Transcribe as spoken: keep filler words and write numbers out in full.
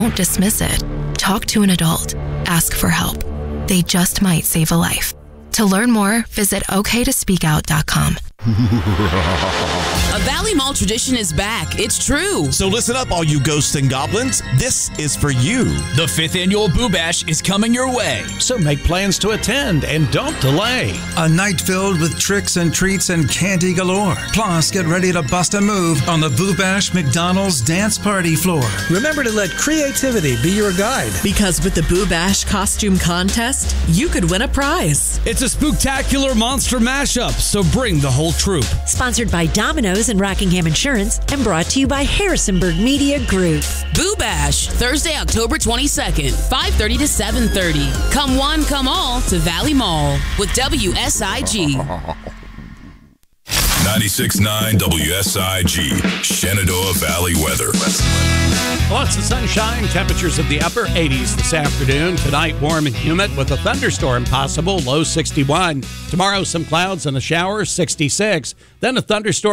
Don't dismiss it. Talk to an adult. Ask for help. They just might save a life. To learn more, visit okay to speak out dot com. A Valley Mall tradition is back. It's true. So listen up, all you ghosts and goblins. This is for you. The fifth annual Boo Bash is coming your way. So make plans to attend and don't delay. A night filled with tricks and treats and candy galore. Plus, get ready to bust a move on the Boo Bash McDonald's dance party floor. Remember to let creativity be your guide. Because with the Boo Bash costume contest, you could win a prize. It's a spooktacular monster mashup, so bring the whole troop. Sponsored by Domino's and Rockingham Insurance and brought to you by Harrisonburg Media Group. Boo Bash, Thursday, October twenty-second, five thirty to seven thirty. Come one, come all to Valley Mall with W S I G. ninety-six point nine W S I G, Shenandoah Valley weather. Lots of sunshine, temperatures of the upper eighties this afternoon. Tonight, warm and humid with a thunderstorm possible, low sixty-one. Tomorrow, some clouds and a shower, sixty-six. Then a thunderstorm.